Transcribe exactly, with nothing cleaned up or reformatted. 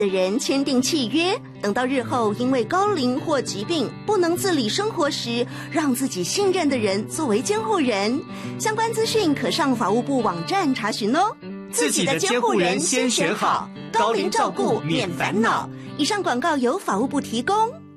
的人签订契约，等到日后因为高龄或疾病不能自理生活时，让自己信任的人作为监护人。相关资讯可上法务部网站查询哦。 自己的监护人先选好，高龄照顾免烦恼。 以上广告由法务部提供。